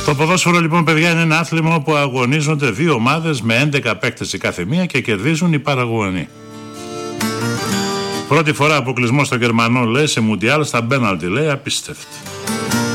Το ποδόσφαιρο λοιπόν, παιδιά, είναι ένα άθλημα όπου αγωνίζονται δύο ομάδες με 11 παίκτες η κάθε μία και κερδίζουν οι παραγωγοί. Πρώτη φορά αποκλεισμό στο Γερμανό, λέει, σε Μουντιάλ στα πέναλτι, λέει, απίστευτο.